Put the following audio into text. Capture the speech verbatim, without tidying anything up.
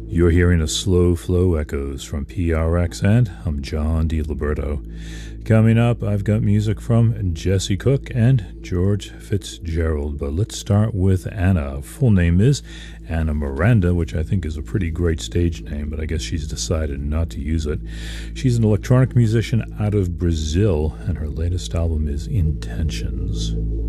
You're hearing a Slow Flow Echoes from P R X, and I'm John DiLiberto. Coming up, I've got music from Jesse Cook and George Fitzgerald, but let's start with Anna. Full name is Anna Miranda, which I think is a pretty great stage name, but I guess she's decided not to use it. She's an electronic musician out of Brazil, and her latest album is Intentions.